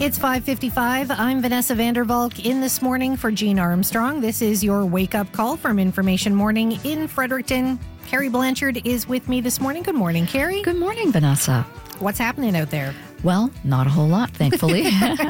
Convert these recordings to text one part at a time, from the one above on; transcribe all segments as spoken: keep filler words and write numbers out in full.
It's five fifty-five. I'm Vanessa Vandervalk in this morning for Gene Armstrong. This is your wake-up call from Information Morning in Fredericton. Carrie Blanchard is with me this morning. Good morning, Carrie. Good morning, Vanessa. What's happening out there? Well, not a whole lot, thankfully.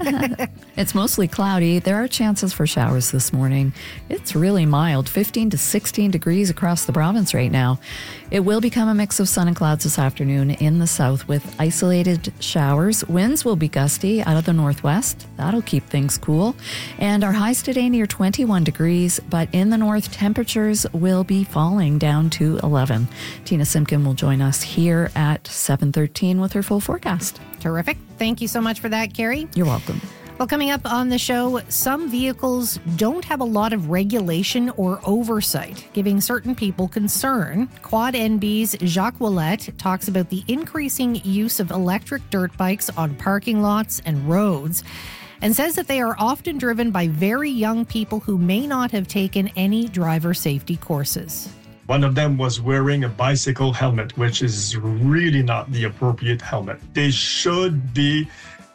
It's mostly cloudy. There are chances for showers this morning. It's really mild, fifteen to sixteen degrees across the province right now. It will become a mix of sun and clouds this afternoon in the south with isolated showers. Winds will be gusty out of the northwest. That'll keep things cool. And our highs today near twenty-one degrees, but in the north, temperatures will be falling down to eleven. Tina Simkin will join us here at seven thirteen with her full forecast. Terrific. Thank you so much for that, Carrie. You're welcome. Well, coming up on the show, some vehicles don't have a lot of regulation or oversight, giving certain people concern. Quad N B's Jacques Ouellette talks about the increasing use of electric dirt bikes on parking lots and roads, and says that they are often driven by very young people who may not have taken any driver safety courses. One of them was wearing a bicycle helmet, which is really not the appropriate helmet. They should be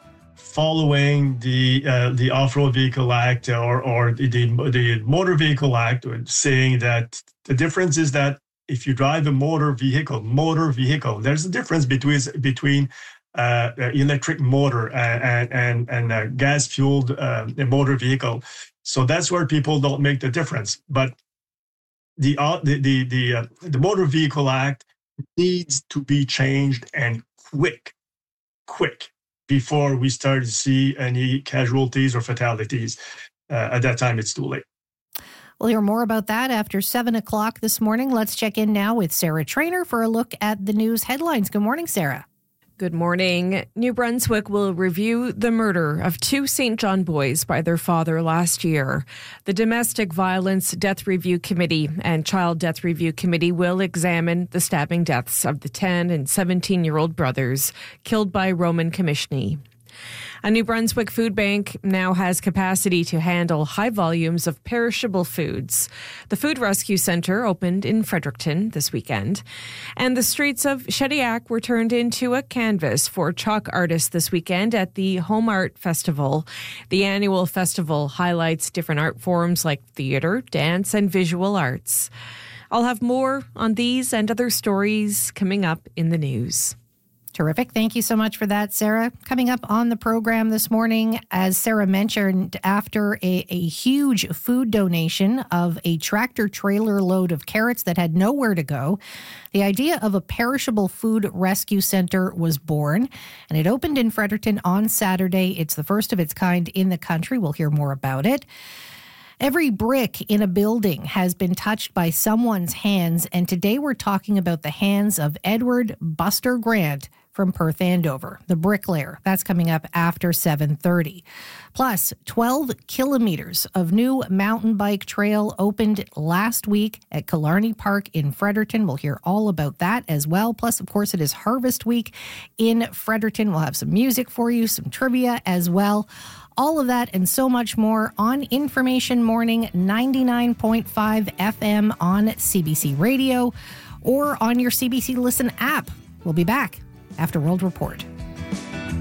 following the uh, the Off-Road Vehicle Act or or the, the Motor Vehicle Act, saying that the difference is that if you drive a motor vehicle, motor vehicle, there's a difference between between uh, electric motor and and and a gas-fueled uh, motor vehicle. So that's where people don't make the difference, but. The uh, the the the, uh, the Motor Vehicle Act needs to be changed and quick, quick before we start to see any casualties or fatalities. Uh, at that time, it's too late. We'll hear more about that after seven o'clock this morning. Let's check in now with Sarah Trainer for a look at the news headlines. Good morning, Sarah. Good morning. New Brunswick will review the murder of two Saint John boys by their father last year. The Domestic Violence Death Review Committee and Child Death Review Committee will examine the stabbing deaths of the ten and seventeen-year-old brothers killed by Roman Komishny. A New Brunswick food bank now has capacity to handle high volumes of perishable foods. The Food Rescue Centre opened in Fredericton this weekend. And the streets of Shediac were turned into a canvas for chalk artists this weekend at the Home Art Festival. The annual festival highlights different art forms like theatre, dance, and visual arts. I'll have more on these and other stories coming up in the news. Terrific. Thank you so much for that, Sarah. Coming up on the program this morning, as Sarah mentioned, after a, a huge food donation of a tractor trailer load of carrots that had nowhere to go, the idea of a perishable food rescue center was born, and it opened in Fredericton on Saturday. It's the first of its kind in the country. We'll hear more about it. Every brick in a building has been touched by someone's hands, and today we're talking about the hands of Edward Buster Grant from Perth Andover, the bricklayer. That's coming up after seven thirty. Plus, twelve kilometers of new mountain bike trail opened last week at Killarney Park in Fredericton. We'll hear all about that as well. Plus, of course, it is Harvest Week in Fredericton. We'll have some music for you, some trivia as well. All of that and so much more on Information Morning, ninety-nine point five F M on C B C Radio or on your C B C Listen app. We'll be back after World Report.